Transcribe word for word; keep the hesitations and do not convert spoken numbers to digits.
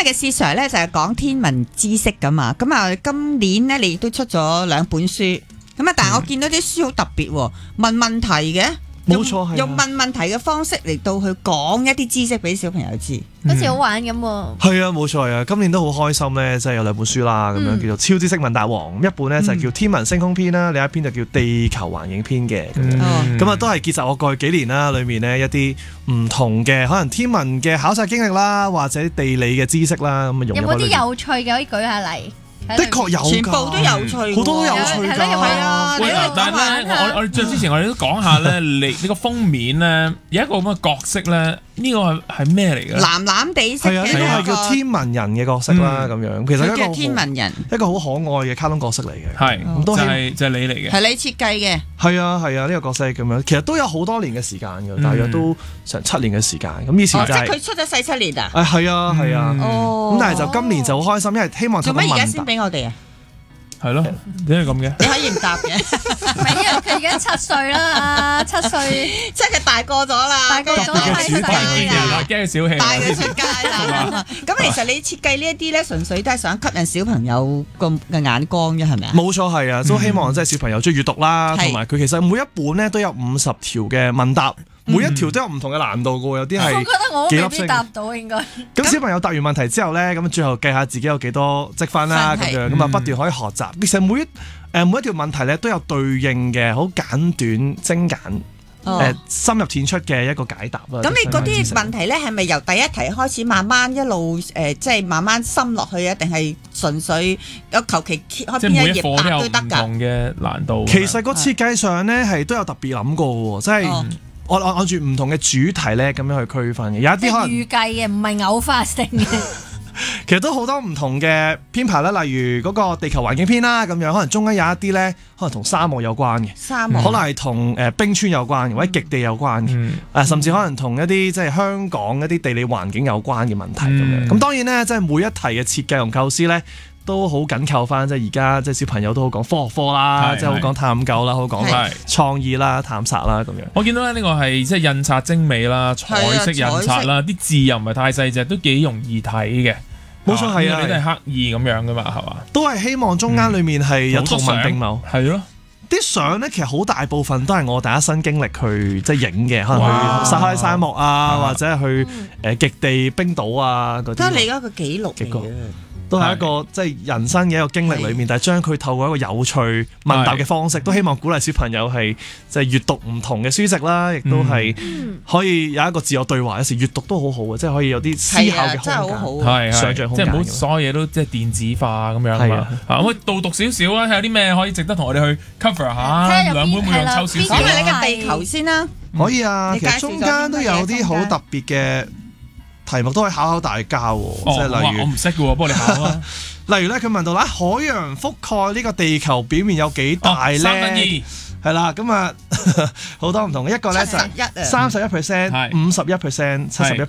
嘅施 Sir 咧就係講天文知識噶嘛，咁啊今年咧你亦都出咗兩本書，咁啊但係我見到啲書好特別，問問題嘅。 冇錯，係用問問題嘅方式嚟到去講一啲知識俾小朋友知， 好似好玩咁喎。 係啊，冇錯啊！今年都好開心咧，即係有兩本書啦，咁樣叫做超知識問答王，一本咧就係叫天文星空篇啦，另一篇就叫地球環境篇嘅。咁啊都係結集我過去幾年啦，裏面呢一啲唔同嘅可能天文嘅考察經歷啦，或者地理嘅知識啦，咁啊有冇啲有趣嘅可以舉下例？ 的確有， 全部都有趣， 好多都有趣㗎。 係啊， 喂，但係咧，我我哋最之前我哋都講下咧，你呢個封面咧有一個咁嘅角色咧，呢個係係咩嚟嘅？ 藍藍地色嘅， 係啊，呢個係叫天文人嘅角色啦，咁樣其實一個天文人， 一個好可愛嘅卡通角色嚟嘅。 係，咁都係就係你嚟嘅。 係你設計嘅。 係啊係啊，呢個角色咁樣，其實都有好多年嘅時間㗎，大約都成七年嘅時間。咁以前就係即係佢出咗世七年啊？ 誒係啊係啊。 哦。 咁但係就今年就好開心，因為希望做乜而家先俾我哋啊？ 係咯，點解咁嘅？ 你可以唔答嘅， 唔係因為佢而家七歲啦，七歲， 即係佢大個咗啦， 大個咗係世界啦，驚佢小氣， 帶佢出街啦。咁其實你設計呢一啲咧，純粹都係想吸引小朋友個嘅眼光啫，係咪啊？ 冇錯係啊，都希望即係小朋友中意閱讀啦，同埋佢其實每一本咧都有五十條嘅問答。每一條都有唔同嘅難度㗎喎，有啲係我覺得我未必答到應該。 咁小朋友答完問題之後咧，咁最後計下自己有幾多積分啦，咁樣咁啊不斷可以學習。其實每一誒每一條問題咧都有對應嘅好簡短精簡誒深入淺出嘅一個解答啦。 咁你嗰啲問題咧係咪由第一題開始慢慢一路誒即係慢慢深落去啊？定係純粹有求其揭開邊一頁答都得㗎？ 唔同嘅難度。 其實個設計上咧係都有特別諗過喎，即係。我按按住唔同嘅主題咧，咁樣去區分嘅，有一啲可能預計嘅，唔係偶發性嘅。 其實都好多唔同嘅編排啦，例如嗰個地球環境篇啦，咁樣可能中間有一啲咧，可能同沙漠有關嘅， 沙漠可能係同誒冰川有關嘅，或者極地有關嘅，誒、嗯、甚至可能同一啲即係香港一啲地理環境有關嘅問題咁樣。咁、嗯、當然咧，即係每一題嘅設計同構思咧。都好緊扣翻，即係而家即係小朋友都好講科學科啦，即係好講探究啦，好講創意啦、探索啦咁樣。 我見到咧呢個係即係印刷精美啦，彩色印刷啦，啲字又唔係太細隻，都幾容易睇嘅。 冇錯係啊， 你都係刻意咁樣噶嘛，係嘛？ 都係希望中間裡面係有圖文並茂。 係咯， 啲相咧其實好大部分都係我第一身經歷去即係影嘅，可能去撒哈拉沙漠啊，或者去誒極地冰島啊嗰啲。 都係你嗰個記錄嚟嘅。 都係一個即係人生嘅一個經歷裏面，但係將佢透過一個有趣問答嘅方式，都希望鼓勵小朋友係即係閱讀唔同嘅書籍啦，亦都係可以有一個自我對話。有時閱讀都好好嘅，即係可以有啲思考嘅空間， 係想像空間。 即係唔好所有嘢都即係電子化咁樣係嘛。啊，可以導讀少少啊，睇下啲咩可以值得同我哋去 cover 下。兩本每樣抽少少。 講埋你嘅地球先啦。 可以啊，其實中間都有啲好特別嘅題目都可以考考大家喎，即係例如我唔識嘅喎，幫你考啊。 例如咧，佢問到啦，海洋覆蓋呢個地球表面有幾大咧？三分二係啦，咁啊好多唔同嘅，一個咧就係三十一 percent、五十一 percent、七十一